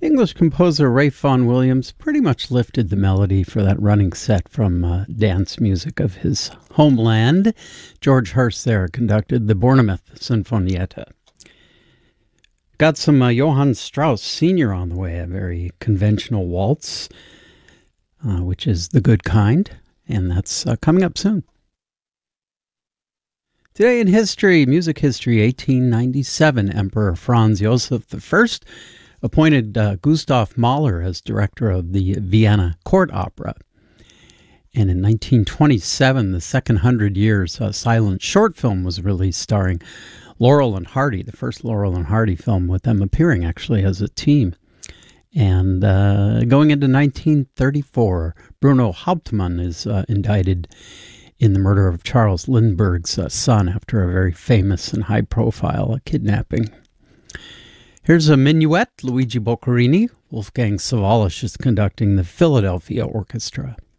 English composer Ralph Vaughan Williams pretty much lifted the melody for that running set from dance music of his homeland. George Hurst there conducted the Bournemouth Sinfonietta. Got some Johann Strauss Sr. on the way, a very conventional waltz, which is the good kind, and that's coming up soon. Today in history, music history, 1897, Emperor Franz Joseph I appointed Gustav Mahler as director of the Vienna Court Opera. And in 1927, the second 100 years silent short film was released starring Laurel and Hardy, the first Laurel and Hardy film with them appearing actually as a team. And going into 1934, Bruno Hauptmann is indicted in the murder of Charles Lindbergh's son after a very famous and high-profile kidnapping. Here's a minuet, Luigi Boccherini. Wolfgang Sawallisch is conducting the Philadelphia Orchestra.